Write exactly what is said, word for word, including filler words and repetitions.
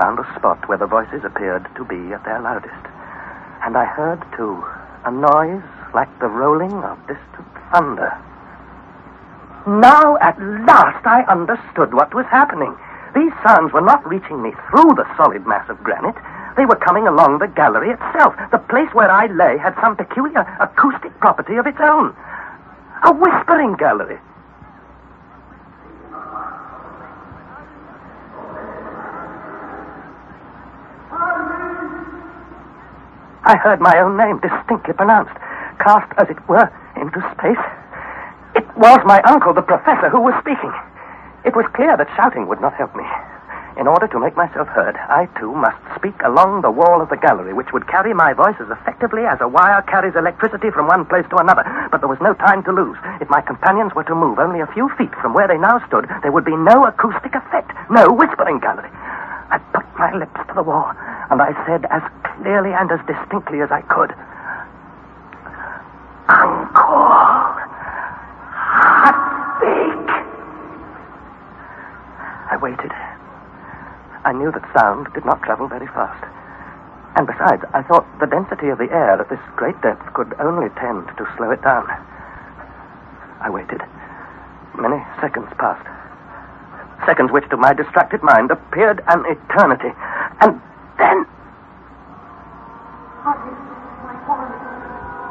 found a spot where the voices appeared to be at their loudest. And I heard, too, a noise like the rolling of distant thunder. Now, at last, I understood what was happening. These sounds were not reaching me through the solid mass of granite. They were coming along the gallery itself. The place where I lay had some peculiar acoustic property of its own. A whispering gallery. I heard my own name distinctly pronounced, cast, as it were, into space. It was my uncle, the professor, who was speaking. It was clear that shouting would not help me. In order to make myself heard, I, too, must speak along the wall of the gallery, which would carry my voice as effectively as a wire carries electricity from one place to another. But there was no time to lose. If my companions were to move only a few feet from where they now stood, there would be no acoustic effect, no whispering gallery. I put my lips to the wall, and I said as clearly and as distinctly as I could, "Uncle Hartwig." I waited. I knew that sound did not travel very fast. And besides, I thought the density of the air at this great depth could only tend to slow it down. I waited. Many seconds passed. Seconds which, to my distracted mind, appeared an eternity. And then